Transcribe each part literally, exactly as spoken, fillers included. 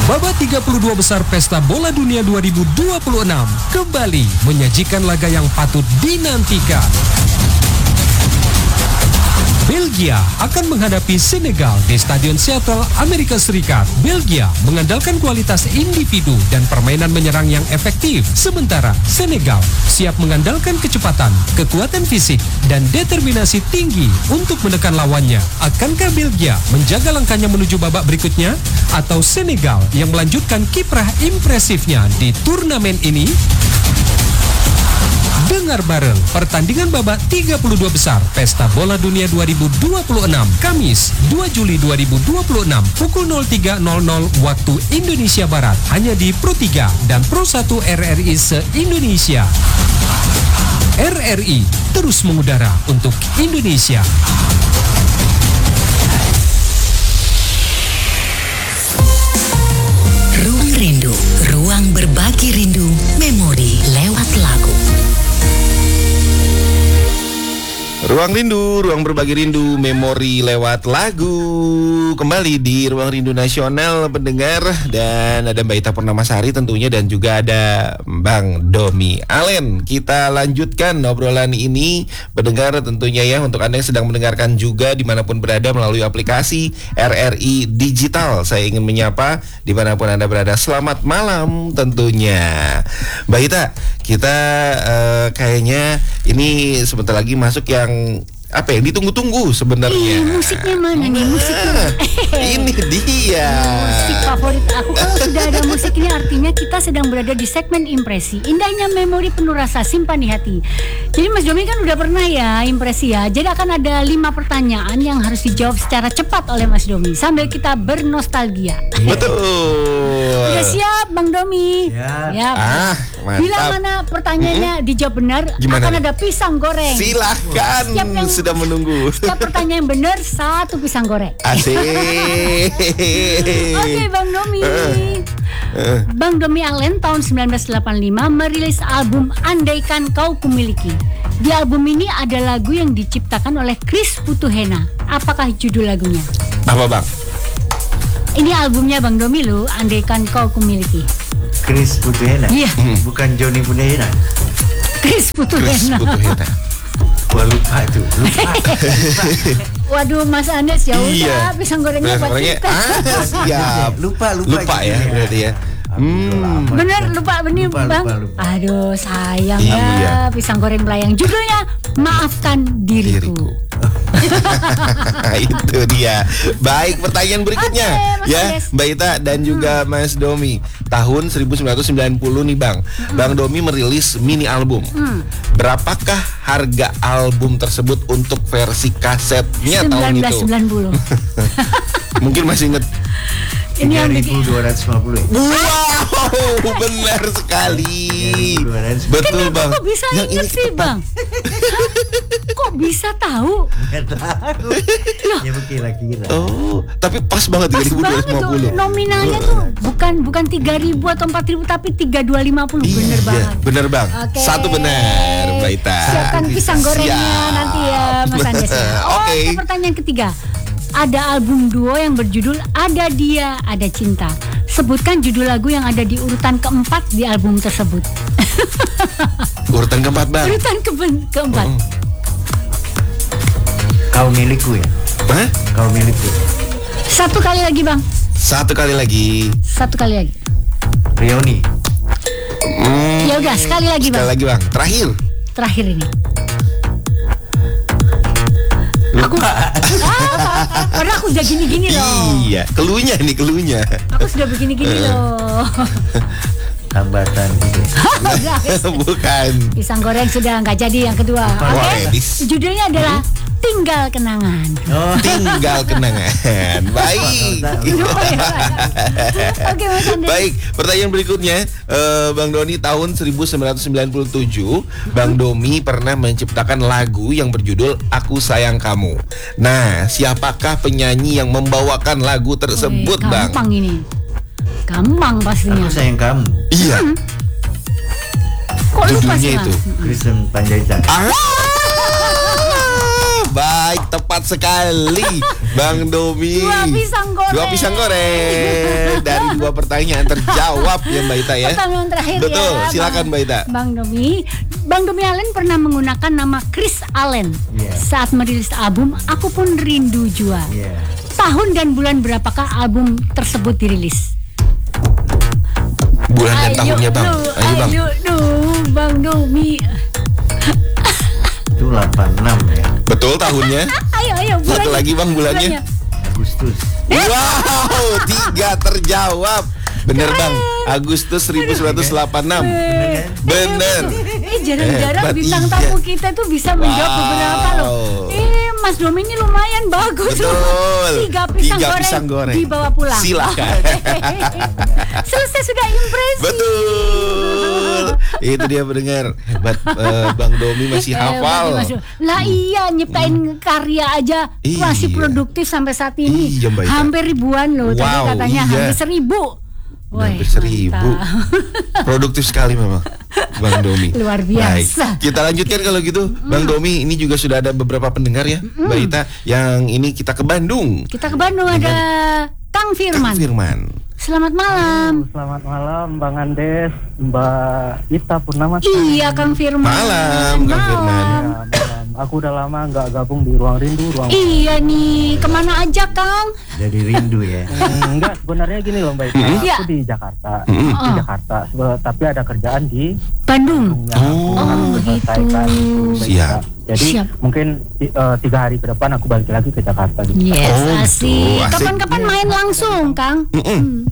Babak tiga puluh dua besar Pesta Bola Dunia dua ribu dua puluh enam kembali menyajikan laga yang patut dinantikan. Belgia akan menghadapi Senegal di Stadion Seattle, Amerika Serikat. Belgia mengandalkan kualitas individu dan permainan menyerang yang efektif. Sementara Senegal siap mengandalkan kecepatan, kekuatan fisik, dan determinasi tinggi untuk menekan lawannya. Akankah Belgia menjaga langkahnya menuju babak berikutnya? Atau Senegal yang melanjutkan kiprah impresifnya di turnamen ini? Dengar bareng pertandingan babak tiga puluh dua besar Pesta Bola Dunia dua ribu dua puluh enam Kamis dua Juli dua ribu dua puluh enam pukul nol tiga nol nol waktu Indonesia Barat hanya di Pro tiga dan Pro satu R R I se-Indonesia. R R I terus mengudara untuk Indonesia. Ruang Rindu, ruang berbagi rindu, memori lewat lagu. Ruang Rindu, ruang berbagi rindu, memori lewat lagu. Kembali di Ruang Rindu Nasional pendengar. Dan ada Mbak Ita Purnamasari tentunya, dan juga ada Bang Domi Alen. Kita lanjutkan obrolan ini pendengar tentunya ya, untuk Anda yang sedang mendengarkan juga dimanapun berada melalui aplikasi R R I Digital. Saya ingin menyapa dimanapun Anda berada, selamat malam tentunya. Mbak Ita, kita uh, kayaknya ini sebentar lagi masuk yang apa yang ditunggu-tunggu sebenarnya. Ih, musiknya mana nih? Musiknya ini dia musik favorit aku. Kalau sudah ada musik ini artinya kita sedang berada di segmen impresi. Indahnya memori penuh rasa simpan di hati. Jadi Mas Domi kan udah pernah ya impresi ya. Jadi akan ada lima pertanyaan yang harus dijawab secara cepat oleh Mas Domi sambil kita bernostalgia. Betul. Udah siap Bang Domi? Ya. Ya. Ah, mantap. Bila mana pertanyaannya mm-hmm. dijawab benar, gimana akan nih? Ada pisang goreng. Silahkan. Siap yang sudah menunggu. Setiap pertanyaan yang benar satu pisang goreng. Asik. Oke Bang Domi. Uh, uh. Bang Domi Alen tahun sembilan belas delapan puluh lima merilis album Andaikan Kau Kumiliki. Di album ini ada lagu yang diciptakan oleh Chris Putuhena. Apakah judul lagunya? Apa Bang? Ini albumnya Bang Domi lo, Andaikan Kau Kumiliki. Chris Putuhena? Iya. Bukan Johnny Putuhena. Chris Putuhena. Chris Putuhena. Gua lupa tuh, lupa. Waduh Mas Andes ya udah iya. pisang gorengnya buat kita. Ah, siap. Lupa, lupa. Lupa ya berarti ya. Hmm. Bener lupa bener lupa, Bang. Lupa, lupa. Aduh sayang iya. ya pisang goreng belayang. Judulnya Maafkan Diriku. Diriku. Itu dia. Baik, pertanyaan berikutnya okay, ya Andes. Mbak Ita dan juga hmm. Mas Domi. Tahun seribu sembilan ratus sembilan puluh nih Bang. Hmm. Bang Domi merilis mini album. Hmm. Berapakah harga album tersebut untuk versi kasetnya tahun itu? sembilan belas sembilan puluh. Mungkin masih inget. tiga ribu dua ratus lima puluh. Wow, benar sekali. Betul Bang. Kok bisa yang inget sih Bang? Kok bisa tahu? Nggak tahu. Ya kira-kira. Oh, tapi pas banget pas tiga ribu dua ratus lima puluh. Banget tuh, nominalnya tuh bukan bukan tiga ribu atau empat ribu tapi tiga ribu dua ratus lima puluh. Bener iya, banget. Bener Bang. Okay. Satu benar, Mbak Ita. Siapkan pisang gorengnya Siap. nanti ya Mas Andes. Ya. Oh, Oke. okay. Pertanyaan ketiga. Ada album duo yang berjudul Ada Dia, Ada Cinta. Sebutkan judul lagu yang ada di urutan keempat di album tersebut. Urutan keempat Bang. Urutan ke keempat. Oh. Kau milikku ya? Hah? Kau milikku. Satu kali lagi Bang. Satu kali lagi. Satu kali lagi. Rioni. Hmm. Ya udah sekali lagi Bang. Sekali lagi Bang. Terakhir. Terakhir ini. Aku ah, karena aku udah gini-gini loh. Iya, keluhnya nih keluhnya. Aku sudah begini-gini loh. Hambatan gitu. Bukan. Pisang goreng sudah nggak jadi yang kedua. Oke. Okay? Judulnya adalah Tinggal Kenangan. Oh. Tinggal Kenangan. Baik. Oke, Mas Andes. Baik, pertanyaan berikutnya, uh, Bang Doni tahun seribu sembilan ratus sembilan puluh tujuh, Bang Domi pernah menciptakan lagu yang berjudul Aku Sayang Kamu. Nah, siapakah penyanyi yang membawakan lagu tersebut, Wih, Bang? Gampang ini. Gampang pastinya. Aku sayang kamu. Iya. Hmm. Kok lupa judulnya sih, itu? Kristen Panjaitan. Ah, baik, tepat sekali, Bang Domi. Dua pisang goreng. Dua pisang goreng dari dua pertanyaan terjawab ya Mbak Ita ya. Pertanyaan terakhir Betul, ya. silakan Mbak Ita. Bang Domi, Bang Domi Allen pernah menggunakan nama Chris Allen Yeah. saat merilis album Aku Pun Rindu Jua. Iya. Tahun dan bulan berapakah album tersebut dirilis? Bulan dan tahunnya Bang. Lu, Ayo Bang. Ayo lu, Bang Domi. Itu delapan puluh enam ya. Betul tahunnya. Ayo, ayo. Satu lagi Bang bulannya. Agustus. Wow, tiga terjawab. Bener Bang, Agustus seribu sembilan ratus delapan puluh enam. Bener. Eh, jarang-jarang Hebat, bintang iya. tamu kita tuh bisa menjawab Wow. beberapa loh. Eh, Mas Domi ini lumayan bagus. Betul. Tiga pisang, Tiga goreng, pisang goreng. dibawa pulang. Silakan. Selesai sudah impresi. Betul. Itu dia pendengar. Hebat eh, Bang Domi masih Eh, hafal. Mas Domi. Lah iya, nyiptain karya aja Iya. masih produktif sampai saat ini. Iya, Mbak Ita. Hampir ribuan loh. Tadi Wow, katanya iya. hampir seribu. Woi, Hampir seribu. mantap. Produktif sekali memang Bang Domi. Luar biasa. Baik, kita lanjutkan kalau gitu Bang Domi. Ini juga sudah ada beberapa pendengar ya Mbak Ita. Yang ini kita ke Bandung. Kita ke Bandung ada Kang Firman. Kang Firman. Selamat malam. Selamat malam Bang Andes, Mbak Ita Purnama. Iya Kang Firman. Malam, Kang Firman. Ya, malam. Aku udah lama nggak gabung di Ruang Rindu. Ruang Iya nih, kemana aja Kang? Jadi rindu ya. Hmm, enggak, sebenarnya gini loh Mbak Ita. Iya. Aku di Jakarta, Mm-mm. di Jakarta. Sebe- Tapi ada kerjaan di Bandung. yang aku Oh, harus gitu. selesaikan, gitu, Mbak Siap. Ita. Jadi Siap. mungkin ti- eh, tiga hari ke depan aku balik lagi ke Jakarta. Gitu. Yes, Oh, gitu. asik. Asik. Kapan-kapan main langsung Kang? Mm-mm.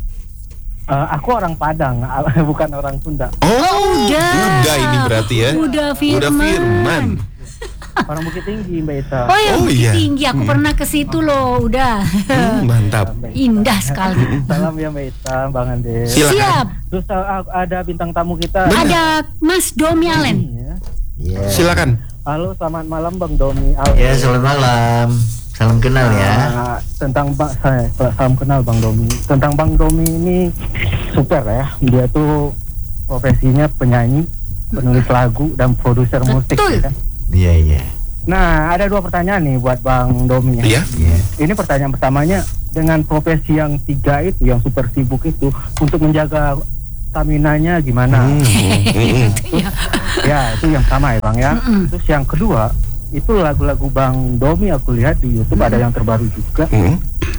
Eh, aku orang Padang, bukan orang Sunda. Oh, udah. udah ini berarti ya. Udah Firman. Udah Firman. Orang Bukit Tinggi Mbak Ita. Oh ya, Oh, Bukit iya. Tinggi. Aku pernah ke situ loh. Udah. Hmm, mantap. Indah sekali. Salam ya Mbak Ita, Bang Andes. Silakan. Siap. Terus uh, ada bintang tamu kita. Ada Mas Domi Allen. Ya. Iya. Silakan. Halo, selamat malam Bang Domi Allen. Ya, selamat malam. Salam kenal ya. Nah, tentang Bang saya salam kenal Bang Domi. Tentang Bang Domi ini super ya. Dia tuh profesinya penyanyi, penulis lagu dan produser musik. Betul. Ya kan? Iya, iya. Nah, ada dua pertanyaan nih buat Bang Domi ya. Iya. Iya. Ini pertanyaan pertamanya, dengan profesi yang tiga itu, yang super sibuk itu, untuk menjaga stamina-nya gimana? Hmm, mm-mm. Iya. Ya, itu yang sama ya Bang ya. Mm-mm. Terus yang kedua, itu lagu-lagu Bang Domi aku lihat di YouTube ada yang terbaru juga. Mm-mm.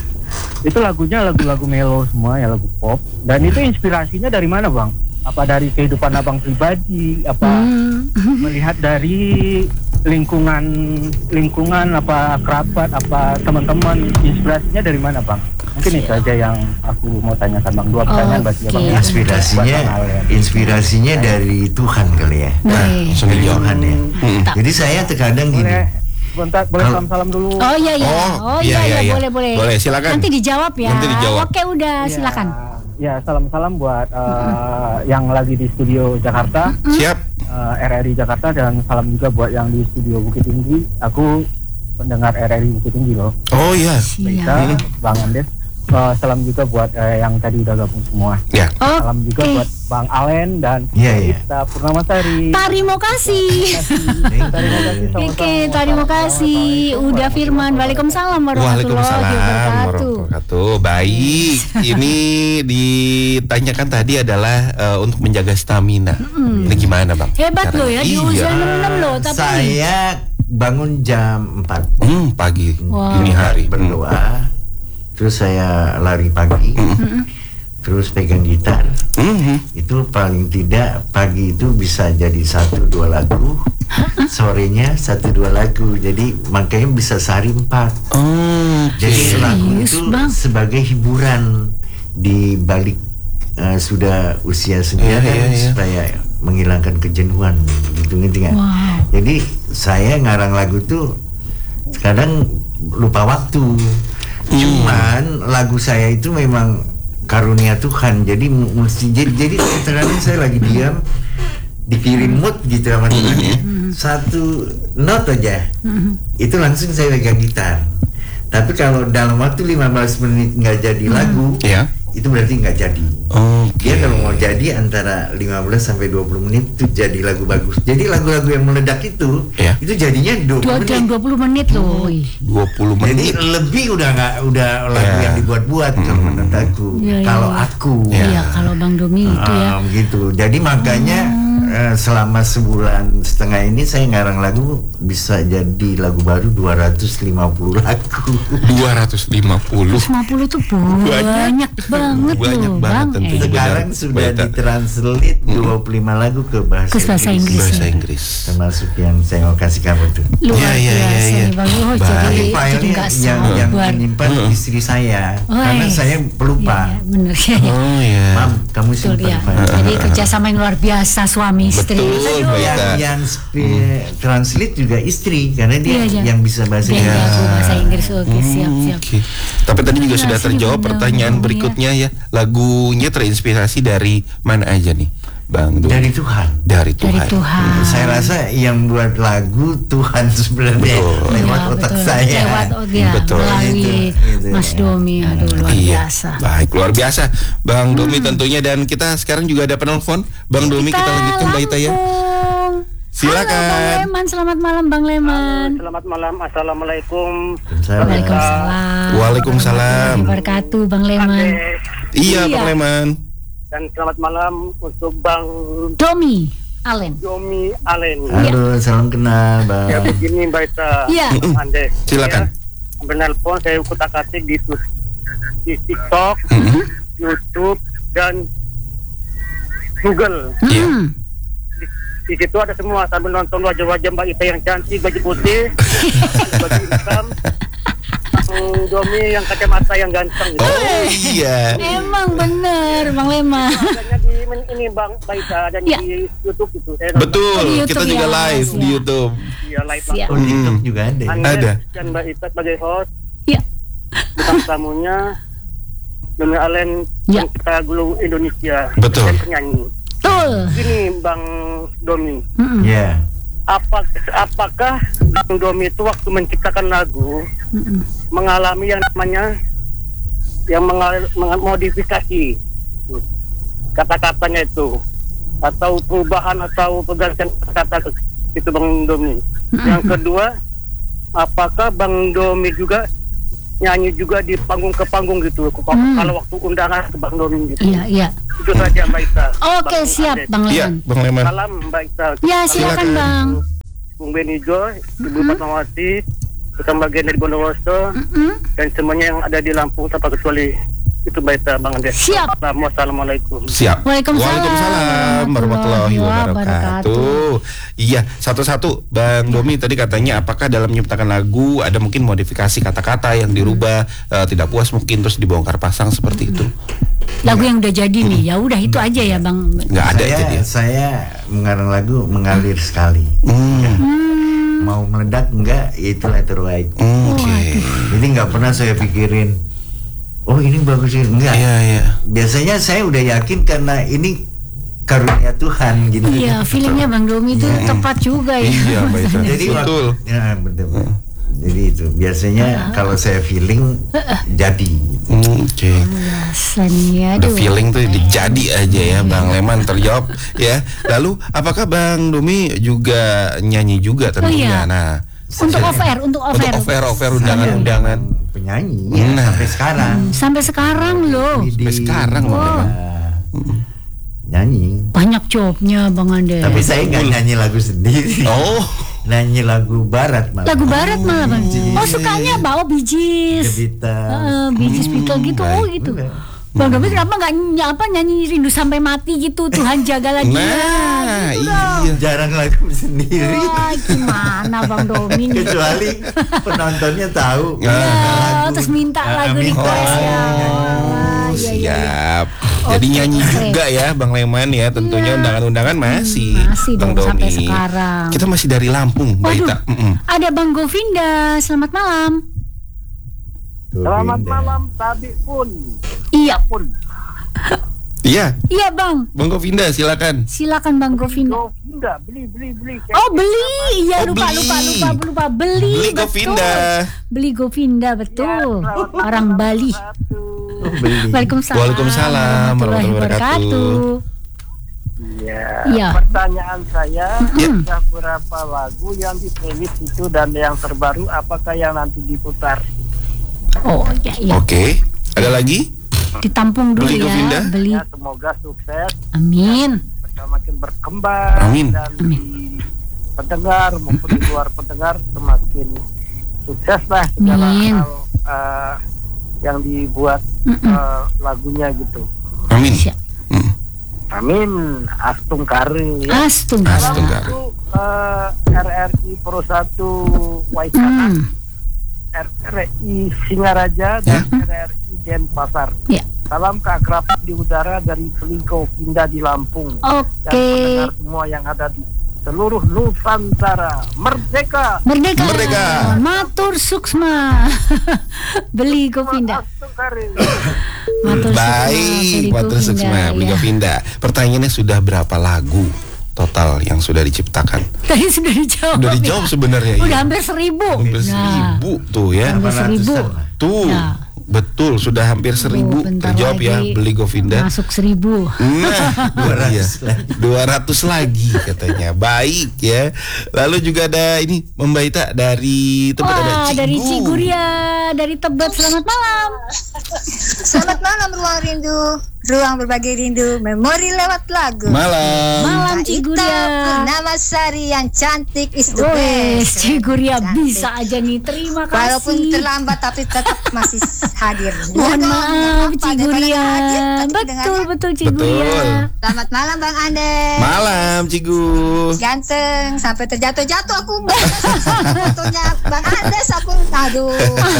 Itu lagunya lagu-lagu melo semua ya, lagu pop. Dan itu inspirasinya dari mana Bang? Apa dari kehidupan Abang pribadi? Apa Hmm. melihat dari lingkungan lingkungan apa kerabat apa teman-teman, inspirasinya dari mana Bang? Mungkin itu aja yang aku mau tanyakan Bang. Dua pertanyaan Oke. bagi Abang. Inspirasinya Buat Bang Allen. inspirasinya dari Tuhan kali ya. Nah, Wih. langsung Dari dijawab. Tuhan ya. Mm-mm. Jadi saya terkadang gini. Boleh sebentar, boleh Kalau- salam-salam dulu. Oh iya iya. Oh, Oh, iya, iya, iya, iya, iya. boleh boleh. Boleh, silakan. Nanti dijawab ya. Nanti dijawab. Oke, udah Ya, silakan. Ya, salam-salam buat uh, yang lagi di studio Jakarta, Siap. uh, R R I Jakarta, dan salam juga buat yang di studio Bukit Tinggi. Aku pendengar R R I Bukit Tinggi loh. Oh iya. Kita, Siap. Bang Andes. Uh, salam juga buat uh, yang tadi udah gabung semua. Ya. Salam juga Oke. buat Bang Allen dan Iya, iya. kita Purnamasari. Terima kasih. Terima kasih. sama-sama. Oke, terima kasih. Udah Firman. Waalaikumsalam warahmatullahi Waalaikumsalam wabarakatuh. warahmatullahi wabarakatuh. Baik, ini ditanyakan tadi adalah eh, untuk menjaga stamina. Ini gimana Bang? Hebat Caranya? loh ya, di Iya. usia enam puluh enam loh, tapi Saya bangun jam empat. Hmm, pagi, Wow. dini hari. Berdoa. Terus saya lari pagi. Terus pegang gitar. Hmm. Itu paling tidak pagi itu bisa jadi satu dua lagu, sorenya satu dua lagu, jadi makanya bisa sehari empat. Oh, Jadi lagu Serius, itu Bang? sebagai hiburan di balik eh, sudah usia senja Iya, kan, iya, iya. supaya menghilangkan kejenuhan gitu gitu kan. Wow. Jadi saya ngarang lagu tuh kadang lupa waktu. Cuman lagu saya itu memang karunia Tuhan, jadi mu- mesti jadi jadi terkadang saya lagi diam dikirim mood gitu sama Tuhan ya, satu not aja itu langsung saya pegang gitar. Tapi kalau dalam waktu lima belas menit nggak jadi lagu, ya. itu berarti nggak jadi. Oke. Dia kalau mau jadi antara lima belas sampai dua puluh menit itu jadi lagu bagus. Jadi lagu-lagu yang meledak itu Ya. itu jadinya dua puluh Dua menit. jam dua puluh menit loh. Wih. dua puluh Jadi menit. lebih udah nggak udah lagu Ya. yang dibuat-buat kalau menurut aku. Ya, ya, Kalau ya. aku Ya. Iya, kalau Bang Domi itu ya. Ah, gitu. Jadi makanya eh, selama sebulan setengah ini saya ngarang lagu bisa jadi lagu baru dua ratus lima puluh lagu. dua ratus lima puluh. lima puluh tuh banyak banget Banyak loh, banget Bang. tentunya. Eh, Sekarang Benar, sudah Baita. ditranslate dua puluh lima lagu ke bahasa, Ke bahasa Inggris. Bahasa ya. Inggris. Termasuk yang saya mau kasih kamu tuh. Luar Ya, ya, ya, biasa ya. nih Bang. Oh, Baik. jadi jadi Filenya nggak yang yang sabar. menyimpan istri saya Oh, karena eh. saya pelupa. Iya, iya, bener ya. ya. Oh ya. Mam, kamu Betul simpan ya. file. Jadi kerjasama yang luar biasa suami istri. Betul, Aduh. Baita. yang yang spe- translate juga istri karena dia Iya, iya. yang bisa bahasa Dia Inggris. jago bahasa Inggris. Oke, siap, siap. Oke. Tapi tadi juga Iya, sudah sih, terjawab benar, pertanyaan benar, berikutnya ya. Lagunya terinspirasi dari mana aja nih, Bang Dul? Dari Tuhan. Dari Tuhan. Dari Tuhan. Saya rasa yang buat lagu Tuhan sebenarnya Betul. lewat Ya, otak betul. saya. Lewat oh, ya, Betul. melalui Itu, itu, Mas ya. Domi. Aduh, luar Iya, biasa. baik, luar biasa, Bang Domi tentunya. Dan kita sekarang juga ada penelpon, Bang Domi, kita lanjutkan Baita ya. langsung. Silakan. Halo Bang Leman, selamat malam Bang Leman. Selamat malam, assalamualaikum. Waalaikumsalam. Waalaikumsalam. Warahmatullahi wabarakatuh Bang Leman. Ade, Iya, Iya. Bang Leman. dan selamat malam untuk Bang Domi Alen. Domi Alen. Halo, salam kenal, Bang. Ya begini Mbak Ita, Iya. Bang Ande. Silakan. Saya menelpon, saya kutak-atik di, di TikTok, Mhm. YouTube, dan Google. Iya. Hmm. Di situ ada semua, sambil nonton wajah-wajah Mbak Ita yang cantik, baju putih, baju hitam, Bang Domi yang kacamata yang ganteng. Gitu. Oh iya. Emang bener Bang Leman. Adanya di men- ini Bang Mbak Ita, adanya Ya. di YouTube itu. Saya nonton. Betul, Di YouTube kita juga ya, live di ya. YouTube. Iya, live Siap. langsung. Oh, TikTok juga ada. Anda Ada. dan Mbak Ita sebagai host, Ya. bukan tamunya, Domi Alen Ya. yang kita gulu Indonesia. Betul. Dan penyanyi. Betul. Gini Bang Domi, Mm-mm. Ya. apa apakah Bang Domi itu waktu menciptakan lagu Mm-mm. mengalami yang namanya yang mengal- mengmodifikasi kata-katanya itu atau perubahan atau pergantian kata itu Bang Domi. Yang kedua, apakah Bang Domi juga nyanyi juga di panggung ke panggung gitu Hmm. kalau waktu undangan ke Bang Domi gitu. Iya, iya. Itu saja Mbak Ita. Oke, Bang siap Ade. Bang Iya, Leman. Bang Leman. Salam Mbak Ita. Ya, silakan Bang. Bung Benijo, Ibu Fatmawati, bersama bagian dari Bondowoso, Mm-mm. dan semuanya yang ada di Lampung tanpa kecuali itu Mbak Ita, Bang Ade. Siap. Assalamualaikum. Siap. Waalaikumsalam Waalaikumsalam warahmatullahi wabarakatuh. Iya, satu-satu Bang Domi tadi katanya apakah dalam menciptakan lagu ada mungkin modifikasi kata-kata yang dirubah, eh, tidak puas mungkin terus dibongkar pasang seperti itu. Lagu yang udah jadi nih, ya udah itu aja ya Bang. Nggak ada saya, itu dia. saya mengarang lagu mengalir sekali. Hmm. Mau meledak enggak, ya itulah terbaik. Oke. Jadi nggak pernah saya pikirin, oh ini bagus ini enggak. Iya, iya. Biasanya saya udah yakin karena ini karunia Tuhan gitu. Iya, feelingnya Bang Domi itu tepat juga ya. Iya, Mbak Ita. Jadi Betul. waktu- ya betul. Jadi itu biasanya kalau saya feeling jadi. Hmm, Oke. Rasanya, The aduh. feeling tuh dijadi aja ya, Bang Leman terjawab ya. Lalu apakah Bang Domi juga nyanyi juga tentunya? iya. Nah, Untuk off air, untuk off untuk air. off air, off air undangan-undangan. Penyanyi ya, Nah. sampai sekarang. Sampai sekarang loh. Di- Sampai sekarang, Bang Oh. Leman. Nah, nyanyi. Banyak jobnya Bang Ande. Tapi saya nggak nyanyi lagu sendiri. Oh, Nyanyi lagu barat malah. Lagu barat malah Bang. Bee Oh sukanya bawa Bee The Gees. Beatles. Heeh, Bee Gees, Beatles gitu. Oh gitu. Enggak. Bang Domi kenapa nggak ny- apa nyanyi rindu sampai mati gitu? Tuhan jagalah dia. nah, Gitu iya. dong. Jarang lagu sendiri. Wah, gimana Bang Domi nih? Kecuali penontonnya tahu. Ya, Oh, terus minta Ah, lagu minta. request ya. Oh, Wah, iya, iya, iya. Siap. Jadi Oke, nyanyi oke. juga ya Bang Leman ya, tentunya Iya. undangan-undangan masih. Hmm, masih Bang dong, sampai Domi. sekarang. Kita masih dari Lampung, Mbak Waduh, Ita. Mm-mm. ada Bang Govinda. Selamat malam. Selamat Govinda. malam, Tabi pun. Iya, Pun. Iya, iya Bang. Bang Govinda silakan. Silakan Bang Govinda. Govinda, beli, beli, beli. Oh beli, iya Oh, lupa, beli. lupa lupa lupa beli, Beli betul. Govinda. Beli Govinda betul. Ya, selamat Orang malam, Bali. satu. beli. Waalaikumsalam. Waalaikumsalam warahmatullahi wabarakatuh. Iya. Iya. Pertanyaan saya, Ya. ada berapa lagu yang di playlist itu dan yang terbaru apakah yang nanti diputar? Oh iya iya. Oke, ada lagi? Ditampung dulu Beli ya. Govinda? Beli. Ya, semoga sukses, Amin. semakin berkembang Amin. dan di pendengar maupun di luar pendengar semakin sukses lah segala Amin. hal uh, yang dibuat Mm-mm. uh, lagunya gitu. Amin. Siap. Hmm. Amin. Astung Kare ya. Astung. Astung. Salam untuk uh, R R I Pro satu Waikana, Hmm. R R I Singaraja dan R R I Denpasar. Ya. Salam keakraban di udara dari Beligo Pindah di Lampung. Dan Oke. pendengar semua yang ada di seluruh Nusantara. Merdeka. Merdeka. Merdeka. Matur suksma. Beli Govinda. Astung Kare. Matur Baik, Matur Suksma, Beli ya. Govinda. Pertanyaannya sudah berapa lagu total yang sudah diciptakan? Tadi sudah dijawab. Udah dijawab ya. sebenarnya. Udah iya. hampir seribu. Hampir Nah, seribu tuh ya. hampir seribu. delapan ratusan. Tuh, Ya. betul sudah hampir seribu bentar terjawab ya lagi Beli Govinda. Masuk seribu. Nah, dua ratus iya. dua ratus lagi katanya. Baik ya. Lalu juga ada ini Membaita dari tempat ada Wah, Cigu. dari Ciguria, dari Tebet. Selamat malam. Selamat malam Ruang Rindu, Ruang Berbagi Rindu, Memori lewat lagu. Malam. Malam Mbak Ita Ciguria. Purnamasari yang cantik is the Wes, best. Ciguria Cantik. bisa aja nih. Terima kasih. Walaupun terlambat tapi tetap masih hadir. Mohon Ya dong, maaf nggak apa-apa, Ciguria. daripada nggak hadir, tapi Betul dengarnya. betul Ciguria. Betul. Selamat malam Bang Andes. Malam Cigu. Ganteng sampai terjatuh-jatuh aku fotonya Bang Andes aku aduh.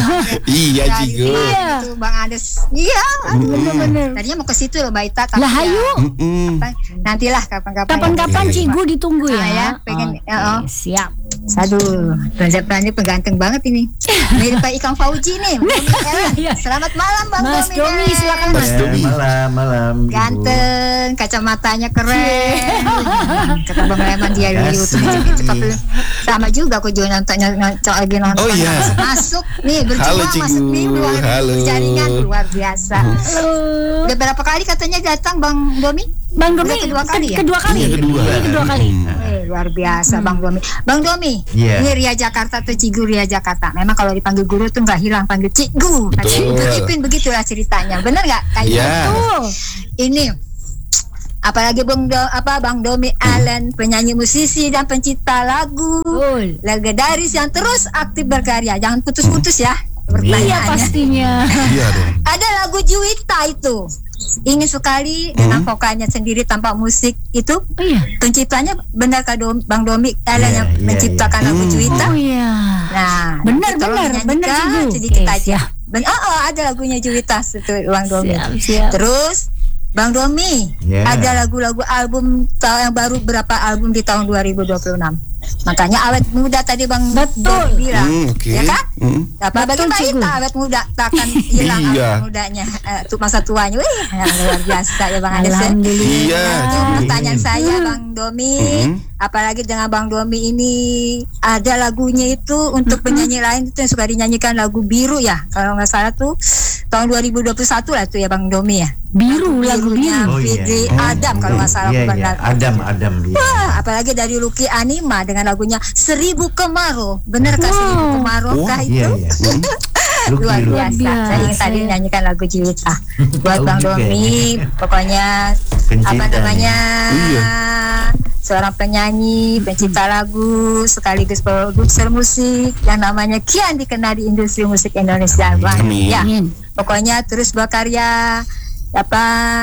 Iya Dari Cigu. Iya. itu Bang Andes. Iya. aduh. Bener-bener. Tadinya mau ke situ loh Mbak Ita tapi Lah ya, hayu. Mm-mm. nantilah kapan-kapan. Kapan-kapan Iya, iya. Cigu ditunggu ya. Ah, ya, pengen- Oke, ya, oh. siap. Aduh, Pranjat-Pranjat pengganteng banget ini. Mirip Pak Ikang Fauji nih. Iya. Selamat malam Bang Mas Domi. Domi, Deh. silakan, Mas. Mas Ya, Domi. malam, malam. Ibu. Ganteng, kacamatanya keren. Kata Bang Leman dia di Kasih. YouTube cepat sama juga aku juga nonton nonton lagi nonton Oh, iya. masuk, masuk nih Halo, berjuang Cigu. masuk nih luar Halo. jaringan luar biasa. Halo. Udah berapa kali katanya datang Bang Domi? Bang Domi Udah kedua kali ya? Kedua kali. Iya, kedua. Ini kedua kali. Hmm. Eh, luar biasa Bang Domi. Bang Domi, Iya. ini Ria Jakarta tuh Cigu Ria Jakarta. Memang kalau dipanggil guru tuh nggak hilang panggil Cigu. Nah, Betul. Cigu Ipin begitulah ceritanya. Bener nggak? Kayak Iya. gitu. Ini apalagi Bang Do, apa Bang Domi Allen, penyanyi musisi dan pencipta lagu. Betul. Legendaris yang terus aktif berkarya. Jangan putus-putus ya. Iya Pertanyaannya. pastinya. Iya dong. Ada lagu Juwita itu. Ingin sekali dengan vokalnya sendiri tanpa musik itu Oh iya. penciptanya benar Kak Dom, Bang Domi Ellen Iya, yang iya, menciptakan iya. lagu Hmm. Juwita. Oh iya. Nah, Benar, nanti tolong benar, dinyanyikan benar, Cigu. sedikit Oke, aja. siap. Ben, oh, oh, ada lagunya Juwita itu Bang Domi. Siap, siap. Terus Bang Domi, Ya. ada lagu-lagu album tahun yang baru berapa album di tahun dua ribu dua puluh enam. Makanya awet muda tadi Bang Betul. Domi bilang, Hmm, oke. ya kan? Hmm. Apalagi Betul, Mbak Cigu. Ita awet muda takkan hilang Iya. awet mudanya eh, tuh masa tuanya. Wih, luar biasa ya Bang Andes. ya. Alhamdulillah. Iya, Itu Cigu. pertanyaan saya Bang Domi. Mm-mm. Apalagi dengan Bang Domi ini ada lagunya itu untuk penyanyi lain itu yang suka dinyanyikan lagu Biru ya. Kalau nggak salah tuh tahun dua ribu dua puluh satu lah tuh ya Bang Domi ya. Biru, lagu Birunya biru. Oh, iya. Fitri Oh, Adam kalau nggak salah Iya, bukan iya. lagu. Adam, Adam. Iya. Wah, apalagi dari Lucky Anima dengan lagunya Seribu Kemarau. Bener kah Seribu Wow. Kemarau kah Iya, itu? iya. Hmm. Lucky, Luar Lucky. biasa. biasa, Saya ingin tadi ya. nyanyikan lagu Juwita buat Tahu Bang juga Domi. ya. Pokoknya Pencipta apa namanya? Iya. Seorang penyanyi, pencipta lagu, sekaligus produser musik yang namanya kian dikenal di industri musik Indonesia. Bang. Amin. Ya, Amin. pokoknya terus berkarya apa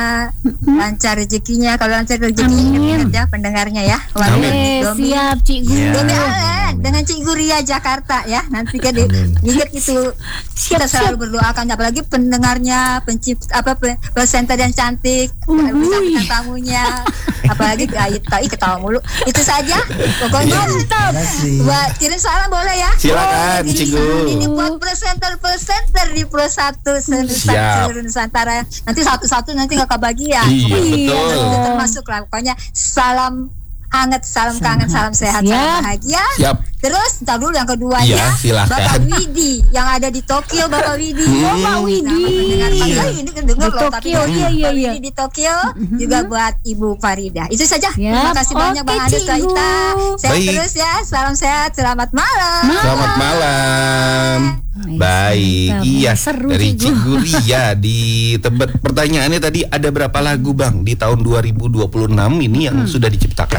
lancar rezekinya, kalau lancar rezekinya Amin. ingat-ingat ya pendengarnya ya. Wah, Amin. Eh, Domi. siap Cigu. Iya. Domi Allen dengan Cikgu Ria Jakarta ya. Nanti kan di- Amin. ingat itu kita selalu berdoakan apalagi pendengarnya, pencipta apa pe- presenter yang cantik, Uhuy. bintang tamunya, apalagi ai tai ketawa mulu. Itu saja. Pokoknya Terima kasih. buat kirim salam boleh ya. Silakan, ini, Cigu. Ini buat presenter-presenter di Pro satu Siap. seluruh Nusantara. Nanti satu-satu nanti nggak kebagian. Iya, Pokoknya betul. itu termasuk lah. Pokoknya salam hangat, salam kangen, salam sehat, Siap. salam bahagia. Siap. Terus ntar dulu yang keduanya, Iya, silakan. Bapak Widi yang ada di Tokyo, Bapak Widi. Oh, Pak Widi. Nah, mendengar Pak ini kan dengar Di loh, tapi Tokyo, iya, iya, Pak iya. Widi di Tokyo juga buat Ibu Farida. Itu saja. Terima Siap. kasih banyak Oke, Bang Ades Cikgu. Kita. Sehat Baik. terus ya. Salam sehat, selamat malam. Selamat malam. Baik, mantap. iya Seru, dari Cikgu. Cikgu Ria di Tebet. Pertanyaannya tadi ada berapa lagu Bang di tahun dua ribu dua puluh enam ini yang Hmm. sudah diciptakan?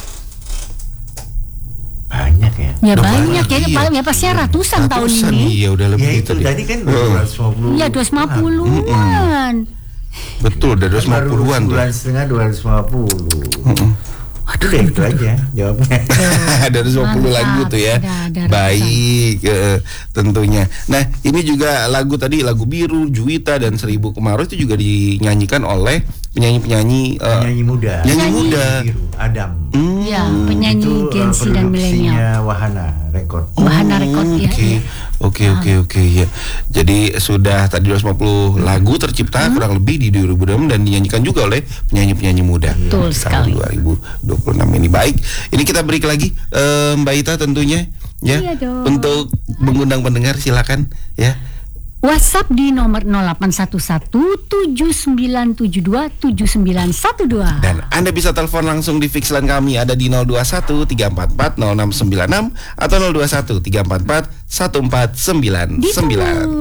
Banyak ya. Ya Udah banyak ya, banyak, iya. paling ya pasti ratusan, tahun Ratusan, ini. Iya udah lebih Ya itu tadi. tadi kan Oh, dua ratus lima puluh. Iya, dua ratus lima puluhan. betul, udah dua ratus lima puluhan tuh. Bulan setengah dua ratus lima puluh. Waduh, deh itu aja jawabnya. Ada dua ratus lima puluh Mantap. lagu tuh ya. Ada- ada Baik, eh, tentunya. Nah, ini juga lagu tadi lagu Biru, Juwita dan Seribu Kemarau itu juga dinyanyikan oleh penyanyi-penyanyi eh, Penyanyi muda. penyanyi muda. Biru, Adam. Hmm, Ya, penyanyi Itu, Gen uh, Z dan milenial. produksinya Wahana Record. Wahana Record ya. Oke, ya. oke, oke, oke ya. Jadi sudah tadi dua ratus lima puluh lagu tercipta kurang lebih di dua ribu dua puluh enam dan dinyanyikan juga oleh penyanyi-penyanyi muda. Betul Di sekali. tahun dua ribu dua puluh enam ini. Baik, ini kita break lagi eh, Mbak Ita tentunya ya. Iya dong. Untuk mengundang pendengar silakan ya. WhatsApp di nomor nol delapan satu satu tujuh sembilan tujuh dua tujuh sembilan satu dua. Dan Anda bisa telepon langsung di fix line kami ada di nol dua satu tiga empat empat nol enam sembilan enam atau nol dua satu tiga empat empat satu empat sembilan sembilan.